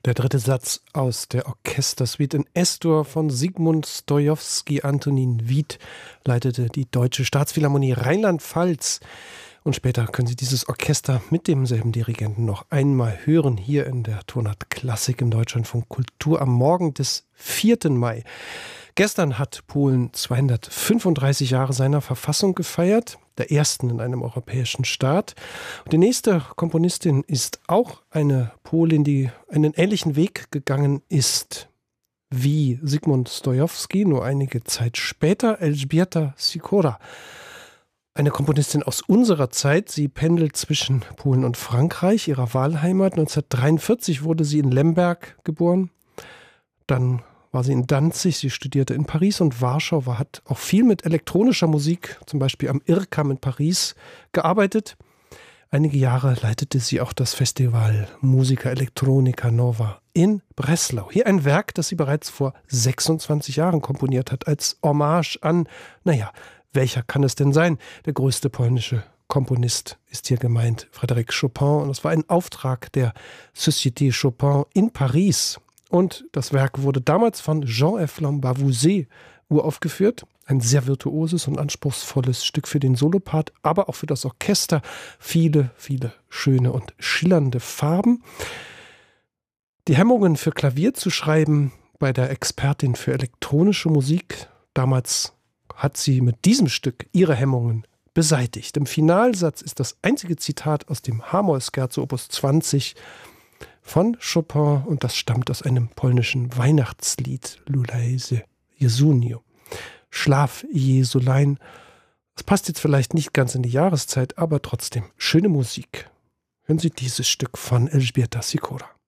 Der dritte Satz aus der Orchestersuite in S-Dur von Sigmund Zdojowski. Antonin Wied leitete die Deutsche Staatsphilharmonie Rheinland-Pfalz. Und später können Sie dieses Orchester mit demselben Dirigenten noch einmal hören, hier in der Tonart Klassik im Deutschlandfunk Kultur am Morgen des 4. Mai. Gestern hat Polen 235 Jahre seiner Verfassung gefeiert, der ersten in einem europäischen Staat. Und die nächste Komponistin ist auch eine Polin, die einen ähnlichen Weg gegangen ist wie Sigmund Zdojowski, nur einige Zeit später, Elżbieta Sikora. Eine Komponistin aus unserer Zeit. Sie pendelt zwischen Polen und Frankreich, ihrer Wahlheimat. 1943 wurde sie in Lemberg geboren. Dann war sie in Danzig, sie studierte in Paris und Warschau, hat auch viel mit elektronischer Musik, zum Beispiel am IRCAM in Paris, gearbeitet. Einige Jahre leitete sie auch das Festival Musica Electronica Nova in Breslau. Hier ein Werk, das sie bereits vor 26 Jahren komponiert hat, als Hommage an, welcher kann es denn sein? Der größte polnische Komponist ist hier gemeint, Frédéric Chopin. Und es war ein Auftrag der Société Chopin in Paris. Und das Werk wurde damals von Jean-F. Lambavouset uraufgeführt. Ein sehr virtuoses und anspruchsvolles Stück für den Solopart, aber auch für das Orchester. Viele, viele schöne und schillernde Farben. Die Hemmungen für Klavier zu schreiben bei der Expertin für elektronische Musik. Damals hat sie mit diesem Stück ihre Hemmungen beseitigt. Im Finalsatz ist das einzige Zitat aus dem H-Moll-Scherzo Opus 20 von Chopin und das stammt aus einem polnischen Weihnachtslied, Lulejże Jesunio. Schlaf, Jesulein. Das passt jetzt vielleicht nicht ganz in die Jahreszeit, aber trotzdem schöne Musik. Hören Sie dieses Stück von Elżbieta Sikora.